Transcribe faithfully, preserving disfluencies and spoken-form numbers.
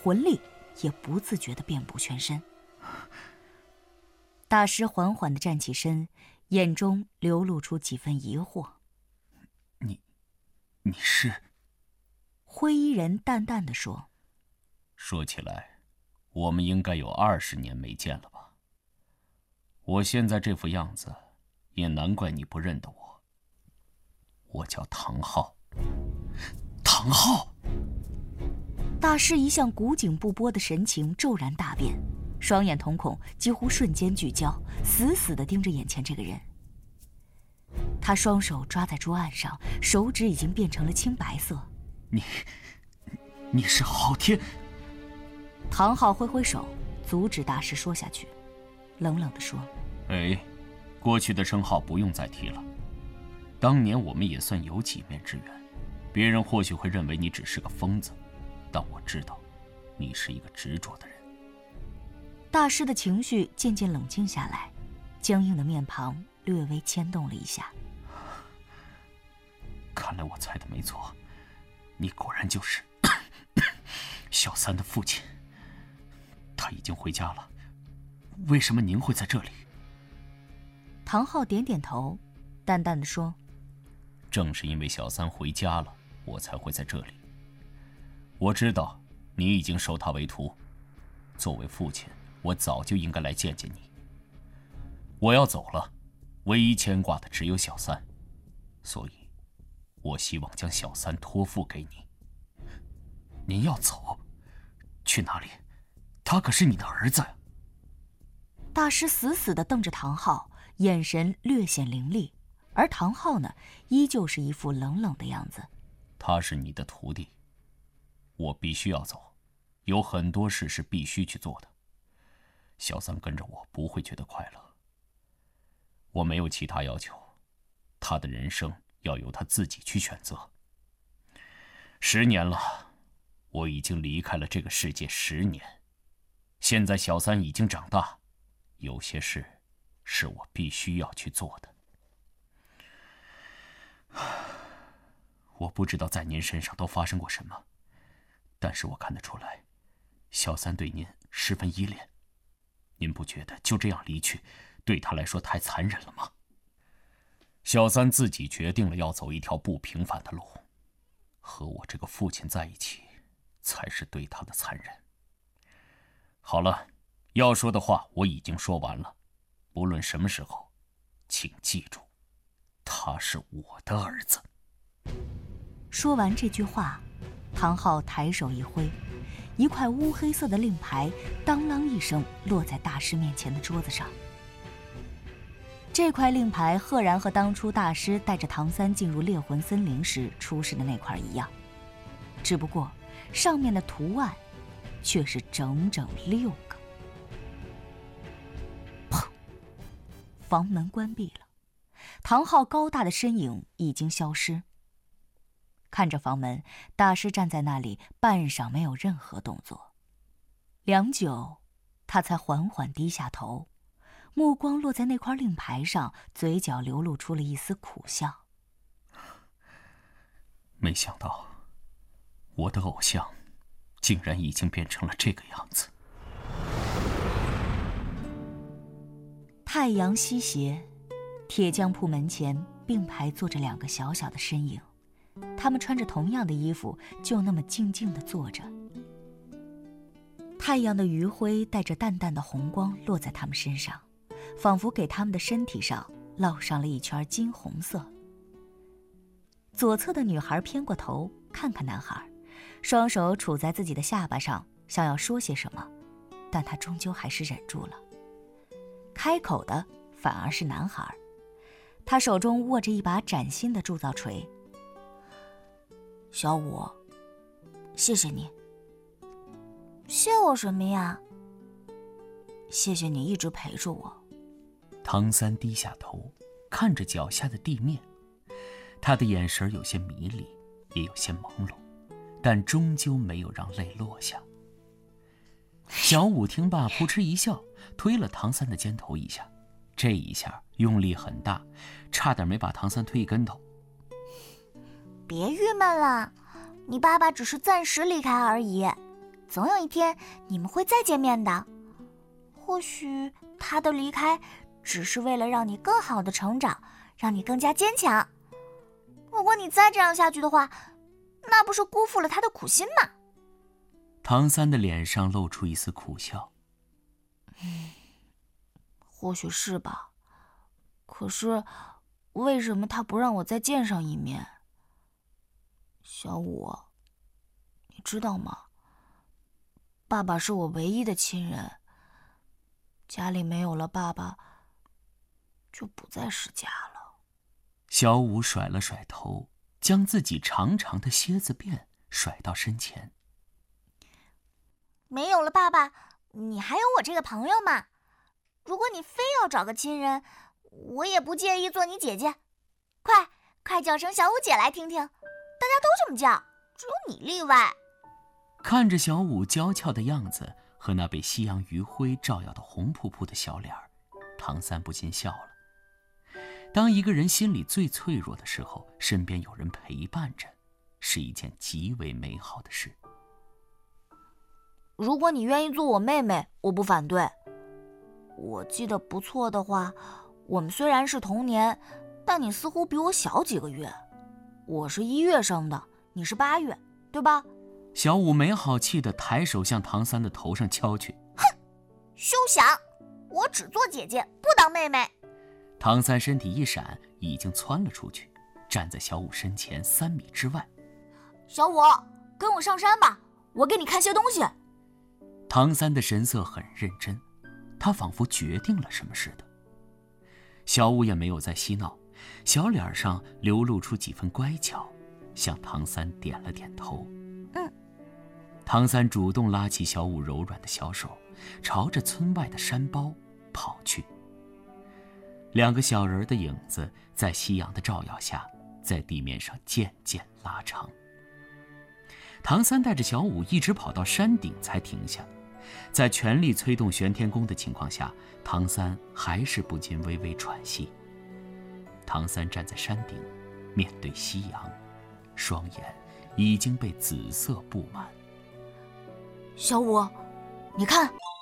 魂力也不自觉地遍布全身。大师缓缓地站起身，眼中流露出几分疑惑。 你，你是？ 灰衣人淡淡地说。 说起来，我们应该有二十年没见了吧？我现在这副样子，也难怪你不认得我。我叫唐昊。唐昊！ 大师一向古井不波的神情骤然大变，双眼瞳孔几乎瞬间聚焦，死死地盯着眼前这个人。他双手抓在桌案上，手指已经变成了青白色。 你，你是昊天？ 唐昊挥挥手，阻止大师说下去，冷冷地说：“ 哎，过去的称号不用再提了。当年我们也算有几面之缘，别人或许会认为你只是个疯子，但我知道，你是一个执着的人。” 大师的情绪渐渐冷静下来，僵硬的面庞略微牵动了一下。 看来我猜的没错，你果然就是小三的父亲。他已经回家了，为什么您会在这里？ 唐昊点点头，淡淡地说：“ 正是因为小三回家了，我才会在这里。我知道你已经收他为徒，作为父亲，我早就应该来见见你。我要走了，唯一牵挂的只有小三，所以，我希望将小三托付给你。您要走？去哪里？他可是你的儿子呀！” 大师死死地瞪着唐昊，眼神略显凌厉，而唐昊呢，依旧是一副冷冷的样子。 他是你的徒弟，我必须要走，有很多事是必须去做的。小三跟着我不会觉得快乐。我没有其他要求，他的人生要由他自己去选择。十年了，我已经离开了这个世界十年。现在小三已经长大，有些事是我必须要去做的。我不知道在您身上都发生过什么，但是我看得出来，小三对您十分依恋。您不觉得就这样离去，对他来说太残忍了吗？小三自己决定了要走一条不平凡的路，和我这个父亲在一起，才是对他的残忍。好了，要说的话我已经说完了。不论什么时候，请记住，他是我的儿子。 说完这句话，唐昊抬手一挥，一块乌黑色的令牌当啷一声落在大师面前的桌子上。这块令牌赫然和当初大师带着唐三进入猎魂森林时出示的那块一样，只不过上面的图案却是整整六个。砰！房门关闭了，唐昊高大的身影已经消失。看着房门，大师站在那里，半晌没有任何动作。良久，他才缓缓低下头，目光落在那块令牌上，嘴角流露出了一丝苦笑。 没想到，我的偶像竟然已经变成了这个样子。 太阳西斜，铁匠铺门前并排坐着两个小小的身影，他们穿着同样的衣服，就那么静静地坐着。太阳的余晖带着淡淡的红光落在他们身上，仿佛给他们的身体上烙上了一圈金红色。左侧的女孩偏过头看看男孩，双手杵在自己的下巴上，想要说些什么，但她终究还是忍住了。开口的反而是男孩，他手中握着一把崭新的铸造锤。小五，谢谢你。 谢我什么呀？ 谢谢你一直陪着我。 唐三低下头，看着脚下的地面，他的眼神有些迷离，也有些朦胧，但终究没有让泪落下。小五听罢扑哧一笑，推了唐三的肩头一下，这一下用力很大，差点没把唐三推一跟头。 别郁闷了，你爸爸只是暂时离开而已， 总有一天你们会再见面的。或许他的离开只是为了让你更好的成长，让你更加坚强。如果你再这样下去的话，那不是辜负了他的苦心吗？ 唐三的脸上露出一丝苦笑。 嗯，或许是吧。可是为什么他不让我再见上一面？小五，你知道吗？爸爸是我唯一的亲人，家里没有了爸爸，就不再是家了。 小五甩了甩头，将自己长长的蝎子辫甩到身前。 没有了爸爸，你还有我这个朋友嘛。如果你非要找个亲人，我也不介意做你姐姐。快快叫声小五姐来听听，大家都这么叫，只有你例外。 看着小五娇俏的样子和那被夕阳余晖照耀的红扑扑的小脸儿，唐三不禁笑了。当一个人心里最脆弱的时候，身边有人陪伴着，是一件极为美好的事。 如果你愿意做我妹妹，我不反对。我记得不错的话，我们虽然是同年，但你似乎比我小几个月。我是一月生的，你是八月，对吧？ 小五没好气地抬手向唐三的头上敲去。 哼，休想！我只做姐姐，不当妹妹。 唐三身体一闪，已经窜了出去，站在小五身前三米之外。 小五，跟我上山吧，我给你看些东西。 唐三的神色很认真，他仿佛决定了什么似的。小五也没有再嬉闹，小脸上流露出几分乖巧，向唐三点了点头。 嗯。 唐三主动拉起小五柔软的小手，朝着村外的山包跑去。两个小人的影子在夕阳的照耀下，在地面上渐渐拉长。唐三带着小五一直跑到山顶才停下，在全力催动玄天功的情况下，唐三还是不禁微微喘息。唐三站在山顶，面对夕阳，双眼已经被紫色布满。 小五，你看。